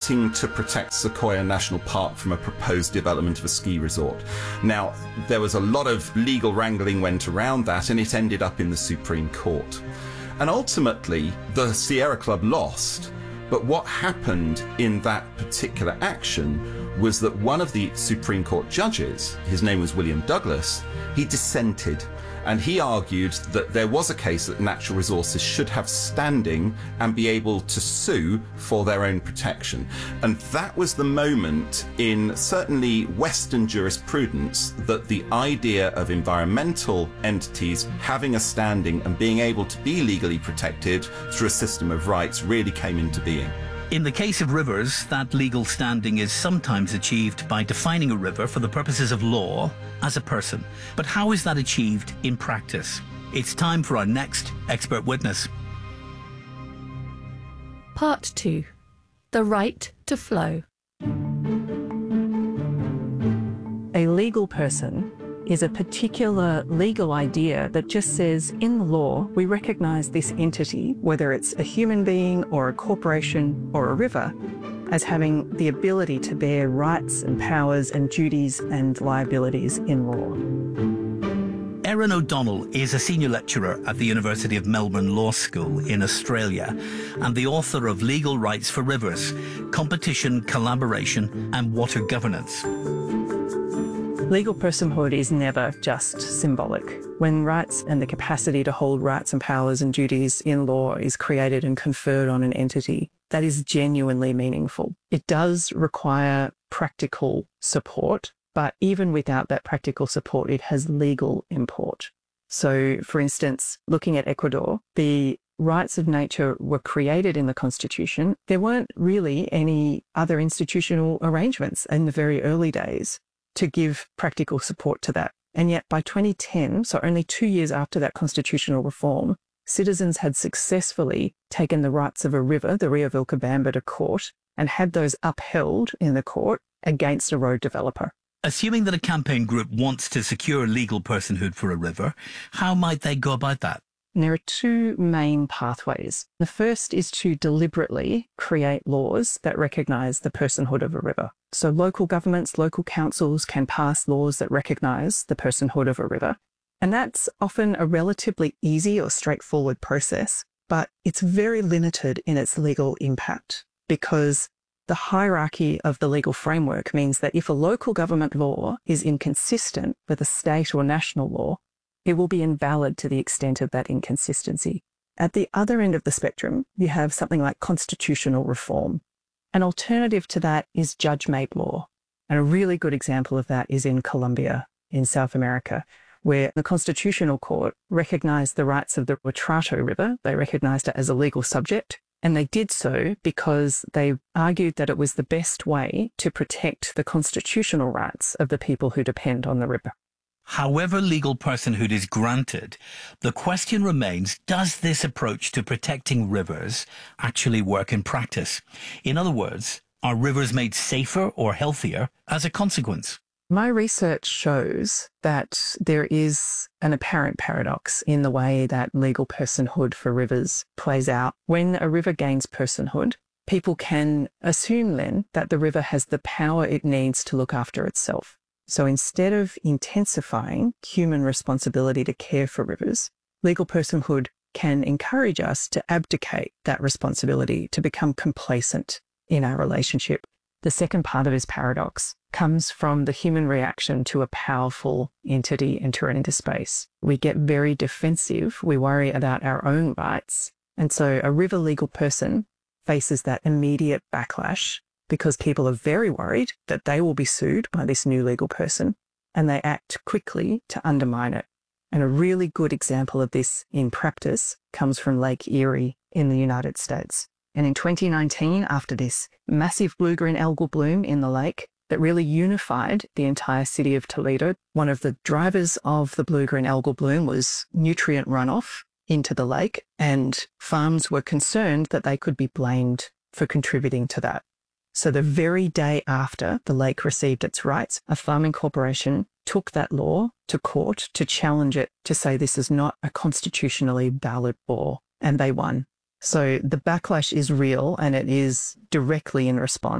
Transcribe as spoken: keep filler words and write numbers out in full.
fighting to protect Sequoia National Park from a proposed development of a ski resort. Now, there was a lot of legal wrangling went around that, and it ended up in the Supreme Court. And ultimately, the Sierra Club lost. But what happened in that particular action was that one of the Supreme Court judges, his name was William Douglas, he dissented. And he argued that there was a case that natural resources should have standing and be able to sue for their own protection. And that was the moment in certainly Western jurisprudence that the idea of environmental entities having a standing and being able to be legally protected through a system of rights really came into being. In the case of rivers, that legal standing is sometimes achieved by defining a river for the purposes of law as a person. But how is that achieved in practice? It's time for our next expert witness. Part two. The right to flow. A legal person is a particular legal idea that just says, in the law, we recognise this entity, whether it's a human being or a corporation or a river, as having the ability to bear rights and powers and duties and liabilities in law. Erin O'Donnell is a senior lecturer at the University of Melbourne Law School in Australia and the author of Legal Rights for Rivers, Competition, Collaboration and Water Governance. Legal personhood is never just symbolic. When rights and the capacity to hold rights and powers and duties in law is created and conferred on an entity, that is genuinely meaningful. It does require practical support, but even without that practical support, it has legal import. So, for instance, looking at Ecuador, the rights of nature were created in the Constitution. There weren't really any other institutional arrangements in the very early days to give practical support to that. And yet by twenty ten, so only two years after that constitutional reform, citizens had successfully taken the rights of a river, the Rio Vilcabamba, to court and had those upheld in the court against a road developer. Assuming that a campaign group wants to secure legal personhood for a river, how might they go about that? And there are two main pathways. The first is to deliberately create laws that recognise the personhood of a river. So local governments, local councils can pass laws that recognise the personhood of a river. And that's often a relatively easy or straightforward process, but it's very limited in its legal impact because the hierarchy of the legal framework means that if a local government law is inconsistent with a state or national law, it will be invalid to the extent of that inconsistency. At the other end of the spectrum, you have something like constitutional reform. An alternative to that is judge-made law. And a really good example of that is in Colombia, in South America, where the Constitutional Court recognized the rights of the Retrato River. They recognized it as a legal subject, and they did so because they argued that it was the best way to protect the constitutional rights of the people who depend on the river. However legal personhood is granted, the question remains, does this approach to protecting rivers actually work in practice? In other words, are rivers made safer or healthier as a consequence? My research shows that there is an apparent paradox in the way that legal personhood for rivers plays out. When a river gains personhood, people can assume then that the river has the power it needs to look after itself. So instead of intensifying human responsibility to care for rivers, legal personhood can encourage us to abdicate that responsibility, to become complacent in our relationship. The second part of this paradox comes from the human reaction to a powerful entity entering into space. We get very defensive. We worry about our own rights. And so a river legal person faces that immediate backlash because people are very worried that they will be sued by this new legal person, and they act quickly to undermine it. And a really good example of this in practice comes from Lake Erie in the United States. And in twenty nineteen, after this massive blue-green algal bloom in the lake that really unified the entire city of Toledo, one of the drivers of the blue-green algal bloom was nutrient runoff into the lake, and farms were concerned that they could be blamed for contributing to that. So the very day after the lake received its rights, a farming corporation took that law to court to challenge it, to say this is not a constitutionally valid law, and they won. So the backlash is real, and it is directly in response